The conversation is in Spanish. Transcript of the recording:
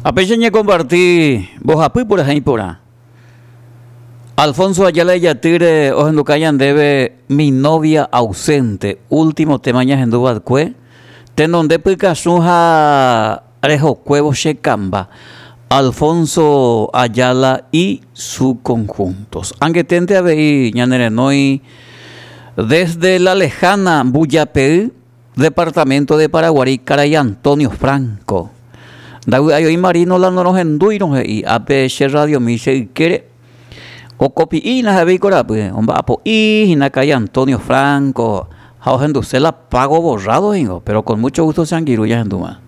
Apecheñe compartí vos api por ejemplo. Alfonso Ayala y Yatire Ojenducayan debe mi novia ausente. Último tema ya en Dubadcue. Tenon de Picasuja Arejo Cuevo Shekamba. Alfonso Ayala y su conjuntos. Anguetente a ver ñanerenoi desde la lejana Buyapeú, departamento de Paraguarí, Caray Antonio Franco. David Ayoy Marino la noros enduinos y APH Radio Michel quiere o copi y na javi corape on va po y na Caray Antonio Franco. Haujendu se la pago borrado, pero con mucho gusto se anguiruya en Duma.